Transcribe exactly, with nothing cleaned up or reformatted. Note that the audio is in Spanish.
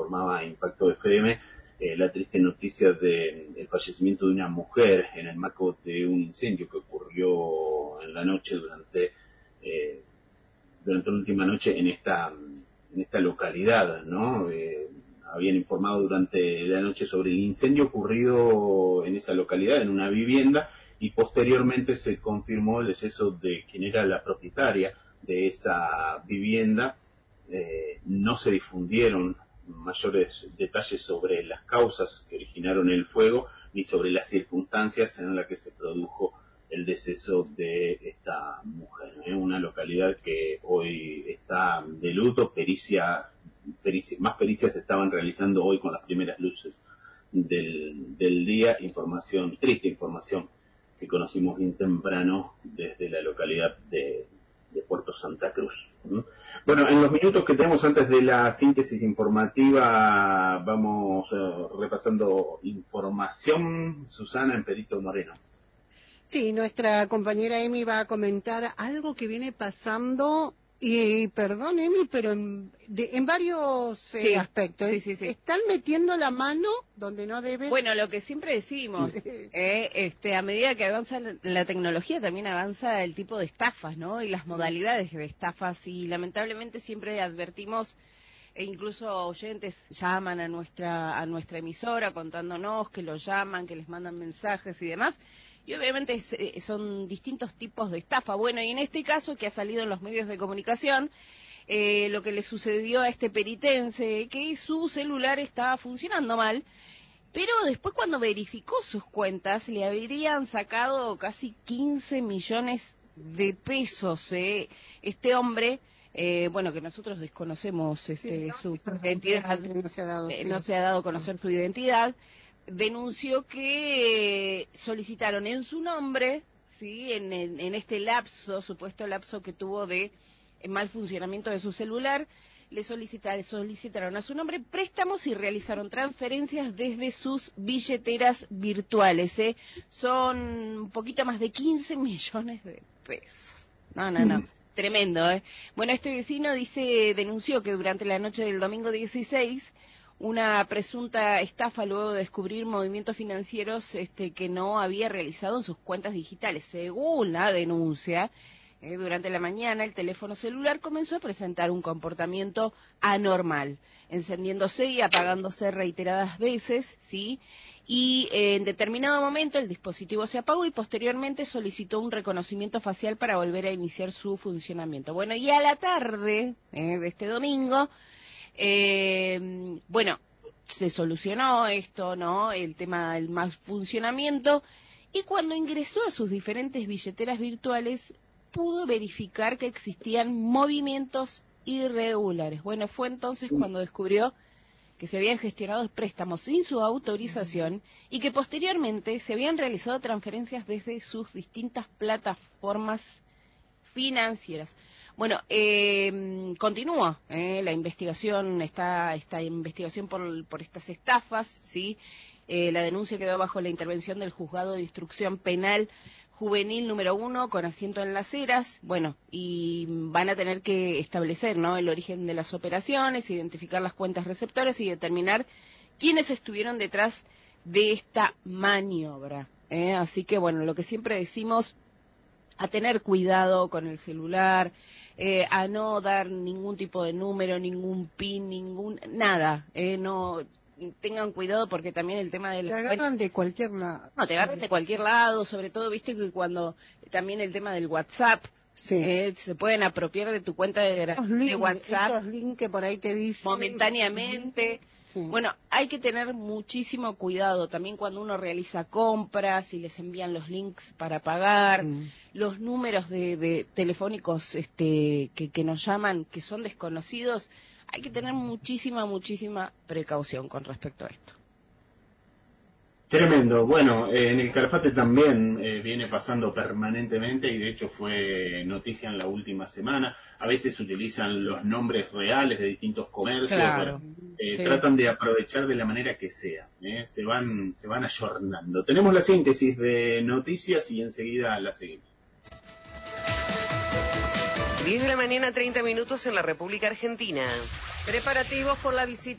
informaba Impacto F M, eh, la triste noticia del de fallecimiento de una mujer en el marco de un incendio que ocurrió en la noche durante, eh, durante la última noche en esta, en esta localidad, ¿no? Eh, habían informado durante la noche sobre el incendio ocurrido en esa localidad, en una vivienda, y posteriormente se confirmó el deceso de quien era la propietaria de esa vivienda. Eh, no se difundieron mayores detalles sobre las causas que originaron el fuego, ni sobre las circunstancias en las que se produjo el deceso de esta mujer. ¿eh? Una localidad que hoy está de luto, pericia, pericia, más pericias se estaban realizando hoy con las primeras luces del, del día, información, triste información que conocimos bien temprano desde la localidad de, de Puerto Santa Cruz. ¿Mm? Bueno, en los minutos que tenemos antes de la síntesis informativa, vamos uh, repasando información. Susana, en Perito Moreno. Sí, nuestra compañera Emi va a comentar algo que viene pasando, y perdón Emi, pero en, de, en varios eh, sí, aspectos. Sí, sí, sí. Están metiendo la mano donde no deben. Bueno, lo que siempre decimos, eh, este, a medida que avanza la, la tecnología, también avanza el tipo de estafas, ¿no? Y las modalidades de estafas, y lamentablemente siempre advertimos, e incluso oyentes llaman a nuestra, a nuestra emisora contándonos que los llaman, que les mandan mensajes y demás. Y obviamente es, son distintos tipos de estafa. Bueno, y en este caso que ha salido en los medios de comunicación, eh, lo que le sucedió a este peritense, que su celular estaba funcionando mal, pero después cuando verificó sus cuentas, le habrían sacado casi quince millones de pesos. Eh. Este hombre, eh, bueno, que nosotros desconocemos este, sí, su identidad, no se, ha dado, eh, no se ha dado a conocer su identidad, denunció que solicitaron en su nombre, sí, en, en, en este lapso, supuesto lapso que tuvo de mal funcionamiento de su celular, le solicitaron, solicitaron a su nombre préstamos y realizaron transferencias desde sus billeteras virtuales. ¿eh? Son un poquito más de quince millones de pesos. No, no, no. Tremendo, ¿eh? Bueno, este vecino dice, denunció que durante la noche del domingo dieciséis, una presunta estafa luego de descubrir movimientos financieros este, que no había realizado en sus cuentas digitales. Según la denuncia, eh, durante la mañana el teléfono celular comenzó a presentar un comportamiento anormal, encendiéndose y apagándose reiteradas veces, ¿sí? Y eh, en determinado momento el dispositivo se apagó y posteriormente solicitó un reconocimiento facial para volver a iniciar su funcionamiento. Bueno, y a la tarde eh, de este domingo, Eh, bueno, se solucionó esto, ¿no? El tema del mal funcionamiento, y cuando ingresó a sus diferentes billeteras virtuales, pudo verificar que existían movimientos irregulares. Bueno, fue entonces cuando descubrió que se habían gestionado préstamos sin su autorización y que posteriormente se habían realizado transferencias desde sus distintas plataformas financieras. Bueno, eh, continúa eh, la investigación, está esta investigación por, por estas estafas, ¿sí? Eh, la denuncia quedó bajo la intervención del Juzgado de Instrucción Penal Juvenil número uno, con asiento en Las Heras. Bueno, y van a tener que establecer, ¿no?, el origen de las operaciones, identificar las cuentas receptoras y determinar quiénes estuvieron detrás de esta maniobra. ¿eh? Así que, bueno, lo que siempre decimos, a tener cuidado con el celular, eh, a no dar ningún tipo de número, ningún pin, ningún nada, eh, no tengan cuidado porque también el tema del... Te agarran de cualquier lado. No, te agarran de cualquier lado, sobre todo, viste que cuando también el tema del WhatsApp, sí. eh, se pueden apropiar de tu cuenta de, de WhatsApp. Esos links que por ahí te dicen... Momentáneamente... Sí. Bueno, hay que tener muchísimo cuidado también cuando uno realiza compras y les envían los links para pagar, mm. los números de, de telefónicos este, que, que nos llaman, que son desconocidos. Hay que tener muchísima, muchísima precaución con respecto a esto. Tremendo. Bueno, eh, en el Calafate también eh, viene pasando permanentemente, y de hecho fue noticia en la última semana. A veces utilizan los nombres reales de distintos comercios. Claro, bueno, eh, sí. Tratan de aprovechar de la manera que sea. Eh, se van, se van ayornando. Tenemos la síntesis de noticias y enseguida la seguimos. diez de la mañana, treinta minutos en la República Argentina. Preparativos por la visita